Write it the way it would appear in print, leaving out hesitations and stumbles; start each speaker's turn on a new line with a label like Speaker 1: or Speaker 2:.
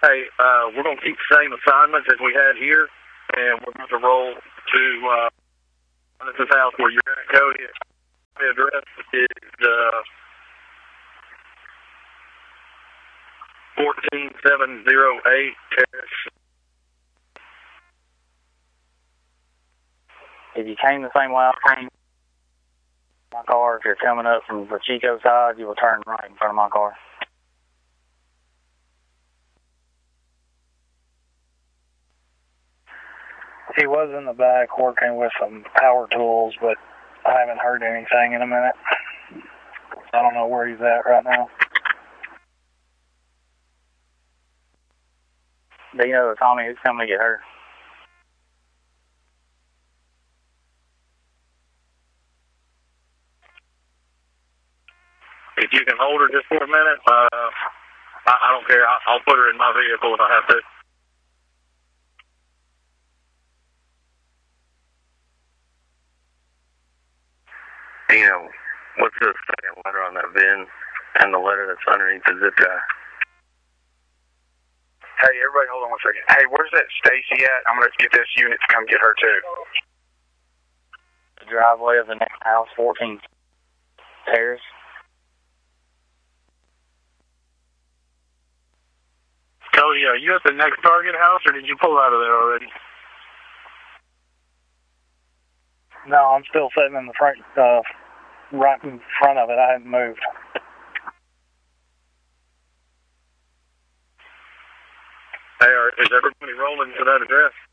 Speaker 1: Hey, we're going to keep the same assignments as we had here, and we're going to roll to this house where you're at, Cody. The address is 14708 Terrace.
Speaker 2: If you came the same way I came, my car, if you're coming up from the Chico side, you will turn right in front of my car. He was in the back working with some power tools, but I haven't heard anything in a minute. I don't know where he's at right now. Do you know, Tommy, who's coming to get hurt?
Speaker 1: If you can hold her just for a minute, I don't care. I'll put her in my vehicle if I have to. You know, what's the second letter on that VIN and the letter that's underneath the zip tie?
Speaker 3: Hey, everybody, hold on 1 second. Hey, where's that Stacy at? I'm going to get this unit to come get her, too.
Speaker 2: The driveway of the next house, 14 Terrace.
Speaker 1: Cody, are you at the next Target house, or did you pull out of there already?
Speaker 2: No, I'm still sitting in the front, right in front of it. I haven't moved.
Speaker 1: Hey, is everybody rolling to that address?